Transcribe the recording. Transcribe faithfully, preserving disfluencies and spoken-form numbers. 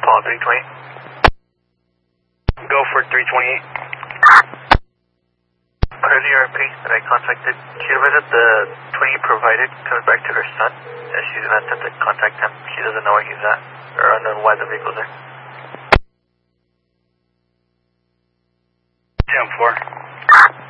Paul three twenty. Go for three twenty-eight. Earlier patient that I contacted, she advised that the twenty provided comes back to her son, and she's going to attempt to contact him. She doesn't know where he's at, or unknown why the vehicle's there.